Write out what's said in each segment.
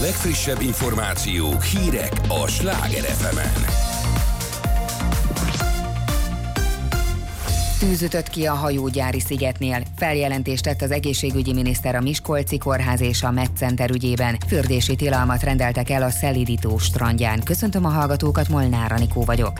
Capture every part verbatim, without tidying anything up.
legfrissebb információk, hírek a Sláger ef emen. Tűz ütött ki a hajógyári szigetnél. Feljelentést tett az egészségügyi miniszter a Miskolci Kórház és a MedCenter ügyében. Fürdési tilalmat rendeltek el a Szelidító strandján. Köszöntöm a hallgatókat, Molnár Anikó vagyok.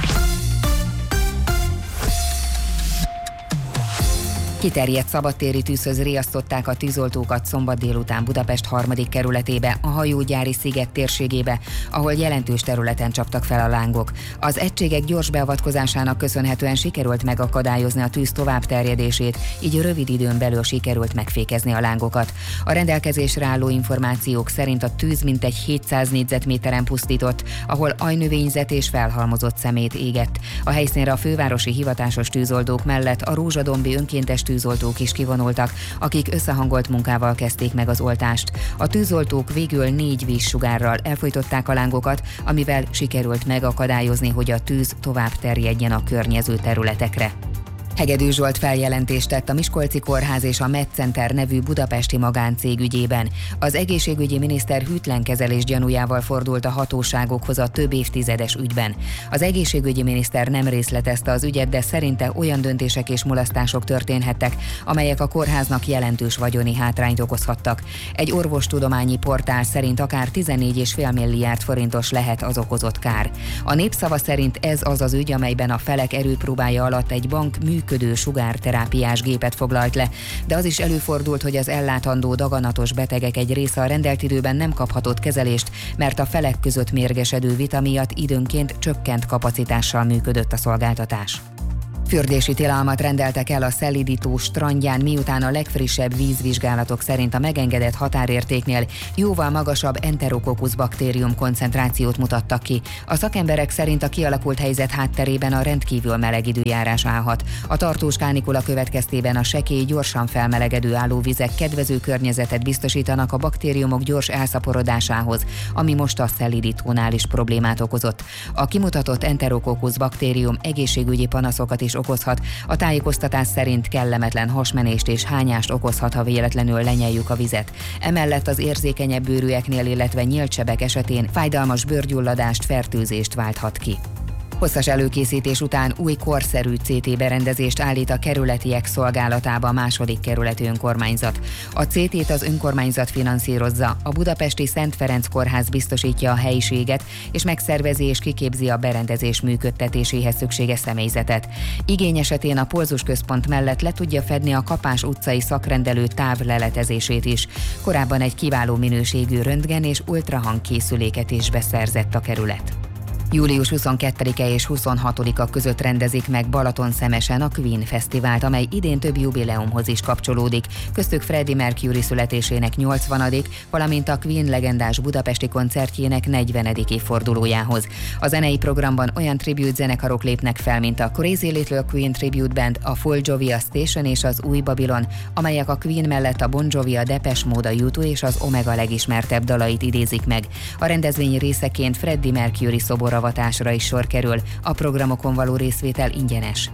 Kiterjedt szabadtéri tűzhöz riasztották a tűzoltókat szombat délután Budapest harmadik kerületébe, a hajógyári sziget térségébe, ahol jelentős területen csaptak fel a lángok. Az egységek gyors beavatkozásának köszönhetően sikerült megakadályozni a tűz továbbterjedését, így rövid időn belül sikerült megfékezni a lángokat. A rendelkezésre álló információk szerint a tűz mintegy hétszáz négyzetméteren pusztított, ahol ajnövényzet és felhalmozott szemét égett. A helyszínre a fővárosi hivatásos tűzoldók mellett a rózsadombi önkéntes tűzoltók is kivonultak, akik összehangolt munkával kezdték meg az oltást. A tűzoltók végül négy vízsugárral elfojtották a lángokat, amivel sikerült megakadályozni, hogy a tűz tovább terjedjen a környező területekre. Hegedű Zsolt feljelentést tett a Miskolci Kórház és a MedCenter nevű budapesti magáncég ügyében. Az egészségügyi miniszter hűtlen kezelés gyanújával fordult a hatóságokhoz a több évtizedes ügyben. Az egészségügyi miniszter nem részletezte az ügyet, de szerinte olyan döntések és mulasztások történhettek, amelyek a kórháznak jelentős vagyoni hátrányt okozhattak. Egy orvostudományi portál szerint akár tizennégy egész öt milliárd forintos lehet az okozott kár. A Népszava szerint ez az az ügy, amelyben a felek erőpróbája alatt egy bank működő sugárterápiás gépet foglalt le, de az is előfordult, hogy az ellátandó daganatos betegek egy része a rendelt időben nem kaphatott kezelést, mert a felek között mérgesedő vita miatt időnként csökkent kapacitással működött a szolgáltatás. Fürdési tilalmat rendeltek el a Szelidító strandján, miután a legfrissebb vízvizsgálatok szerint a megengedett határértéknél jóval magasabb Enterococcus baktérium koncentrációt mutattak ki. A szakemberek szerint a kialakult helyzet hátterében a rendkívül meleg időjárás állhat. A tartós kánikula következtében a sekély, gyorsan felmelegedő állóvizek kedvező környezetet biztosítanak a baktériumok gyors elszaporodásához, ami most a Szelidítónál is problémát okozott. A kimutatott Enterococcus baktérium egészségügyi panaszokat is okozhat. A tájékoztatás szerint kellemetlen hasmenést és hányást okozhat, ha véletlenül lenyeljük a vizet. Emellett az érzékenyebb bőrűeknél, illetve nyíltsebek esetén fájdalmas bőrgyulladást, fertőzést válthat ki. Hosszas előkészítés után új korszerű cé té berendezést állít a kerületiek szolgálatába a második kerületi önkormányzat. A cé tét az önkormányzat finanszírozza, a budapesti Szent Ferenc kórház biztosítja a helyiséget, és megszervezi és kiképzi a berendezés működtetéséhez szükséges személyzetet. Igény esetén a Polzus Központ mellett le tudja fedni a Kapás utcai szakrendelő távleletezését is. Korábban egy kiváló minőségű röntgen és ultrahang készüléket is beszerzett a kerület. július huszonkettedike és huszonhatodika között rendezik meg Balatonszemesen a Queen Fesztivált, amely idén több jubileumhoz is kapcsolódik, köztük Freddie Mercury születésének nyolcvanadik, valamint a Queen legendás budapesti koncertjének negyvenedik évfordulójához. A zenei programban olyan tribute zenekarok lépnek fel, mint a Crazy Little Queen Tribute Band, a Full Jovi, a Station és az Új Babylon, amelyek a Queen mellett a Bon Jovi, a Depeche Mode, a U kettő és az Omega legismertebb dalait idézik meg. A rendezvény részeként Freddie Mercury szoboravatásra is sor kerül, a programokon való részvétel ingyenes.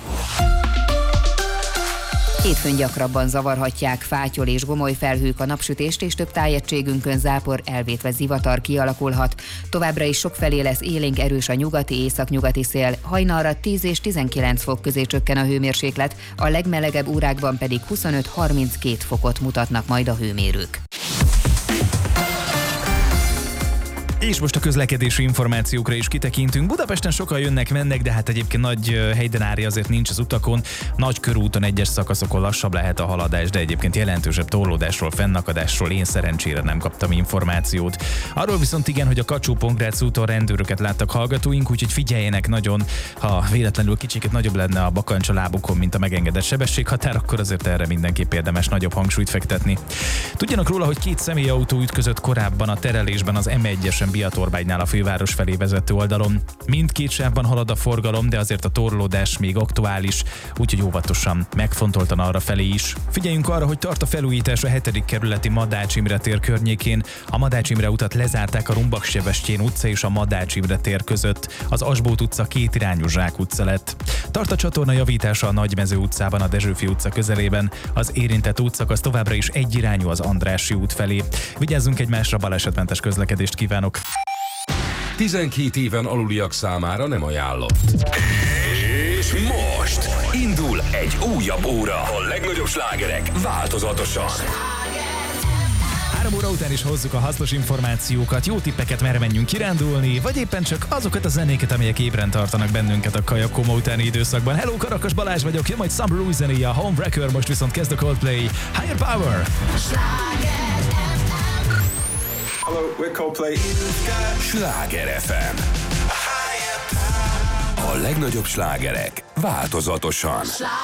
Hétfőn gyakrabban zavarhatják fátyol és gomoly felhők a napsütést, és több tájegységünkön zápor, elvétve zivatar kialakulhat. Továbbra is sokfelé lesz élénk erős a nyugati, északnyugati szél, hajnalra tíz és tizenkilenc fok közé csökken a hőmérséklet, a legmelegebb órákban pedig huszonöt-harminckét fokot mutatnak majd a hőmérők. És most a közlekedési információkra is kitekintünk. Budapesten sokan jönnek-mennek, de hát egyébként nagy helydenári azért nincs az utakon. Nagy körúton egyes szakaszokon lassabb lehet a haladás, de egyébként jelentősebb torlódásról, fennakadásról én szerencsére nem kaptam információt. Arról viszont igen, hogy a Kacsó-Pongrác úton rendőröket láttak hallgatóink, úgyhogy figyeljenek nagyon, ha véletlenül kicsiket nagyobb lenne a bakancs a lábukon, mint a megengedett sebességhatár, akkor azért erre mindenképp érdemes nagyobb hangsúlyt fektetni. Tudjanak róla, hogy két személyautó ütközött korábban a terelésben az em egyesen Budapesten Biatorbánynál a főváros felé vezető oldalon. Mindkét sávban halad a forgalom, de azért a torlódás még aktuális, úgyhogy óvatosan, megfontoltan arra felé is. Figyeljünk arra, hogy tart a felújítás a hetedik kerületi Madács Imre tér környékén. A Madács Imre utat lezárták a Rumbak-Sebestyén utca és a Madács Imre tér között. Az Asbót utca kétirányú Zsák utca lett. Tart a csatorna javítása a Nagymező utcában, a Dezsőfi utca közelében. Az érintett útszakasz továbbra is egyirányú az Andrássy út felé. Vigyázzunk egymásra, balesetmentes közlekedést kívánok! tizenkét éven aluliak számára nem ajánlott. És most indul egy újabb óra. A legnagyobb slágerek változatosan. Három óra után is hozzuk a hasznos információkat, jó tippeket, merre menjünk kirándulni, vagy éppen csak azokat a zenéket, amelyek ébren tartanak bennünket a kajakoma utáni időszakban. Hello, Karakas Balázs vagyok, jön majd Sam Bruce zenéje, a Homewrecker, most viszont kezd a Coldplay, Higher Power! Hello, we're Coldplay. Sláger ef em. A legnagyobb slágerek változatosan.